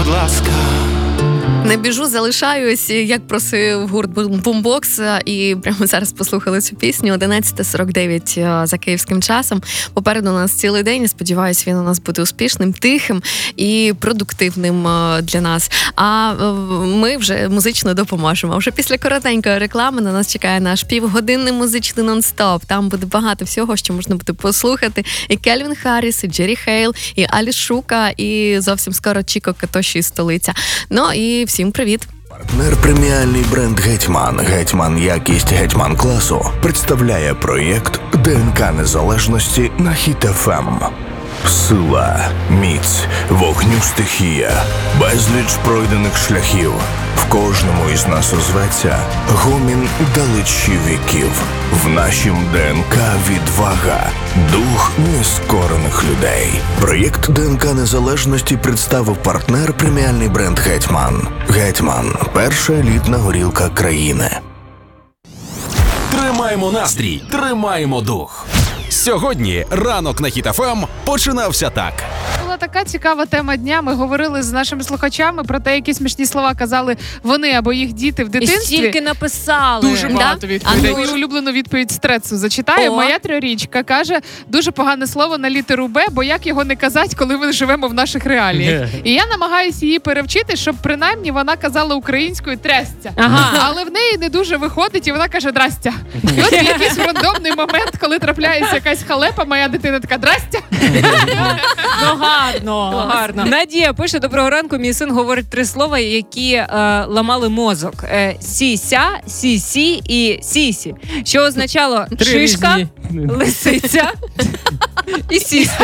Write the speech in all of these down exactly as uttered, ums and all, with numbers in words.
ласка. Не біжу, залишаюсь, як просив гурт Бумбокс, і прямо зараз послухали цю пісню. одинадцята сорок дев'ять за київським часом. Попереду у нас цілий день, сподіваюсь, він у нас буде успішним, тихим і продуктивним для нас. А ми вже музично допоможемо. Вже після коротенької реклами на нас чекає наш півгодинний музичний нон-стоп. Там буде багато всього, що можна буде послухати. І Кельвін Харріс, і Джері Хейл, і Алі Шука, і зовсім скоро Чіко Катоші із столиця. Ну і всім привіт! Партнер преміальний бренд «Гетьман». «Гетьман» якість «Гетьман» класу представляє проєкт ДНК Незалежності на Хіт еф ем. Сила, міць, вогню стихія, безліч пройдених шляхів. В кожному із нас озветься гомін далечі віків. В нашім ДНК відвага, дух нескорених людей. Проєкт ДНК Незалежності представив партнер преміальний бренд «Гетьман». «Гетьман» – перша елітна горілка країни. Тримаємо настрій, тримаємо дух. Сьогодні ранок на Хіт еф ем починався так. Була така цікава тема дня. Ми говорили з нашими слухачами про те, які смішні слова казали вони або їх діти в дитинстві. І стільки написали. Дуже багато Да? відповідей. А ну- Мою улюблену відповідь Стрецу зачитаю. О. Моя трирічка каже, дуже погане слово на літеру Б, бо як його не казати, коли ми живемо в наших реаліях. І я намагаюся її перевчити, щоб принаймні вона казала українською трясця. Ага. Але в неї не дуже виходить, і вона каже «драстя». І от в якийсь рандомний момент, коли трапляється якась халепа, моя дитина така «драстя». Ну гарно, гарно. Надія пише: доброго ранку, мій син говорить три слова, які е, ламали мозок. Е, сіся, сісі і сісі. Що означало шишка, лисиця і сісти.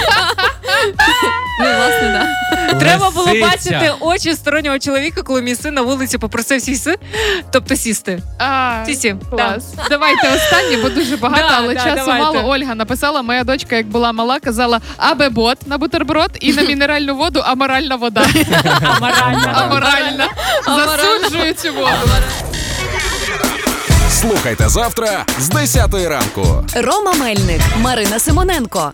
Ну, власне, да. Треба було Лисиця. бачити очі стороннього чоловіка, коли мій син на вулиці попросив сіси, тобто сісти. А, Сісі. клас. Давайте останнє, бо дуже багато, Да, але да, часу давайте. мало. Ольга написала, моя дочка, як була мала, казала «абе-бот» на бутерброд і на мінеральну воду «аморальна вода». Аморальна. Аморальна. Засуджую цю воду. Слухайте завтра з десятої ранку. Рома Мельник, Марина Симоненко.